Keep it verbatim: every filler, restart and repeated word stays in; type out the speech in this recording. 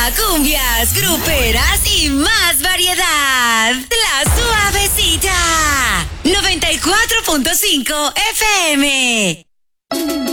cumbias, gruperas y más variedad. La Suavecita. noventa y cuatro punto cinco F M.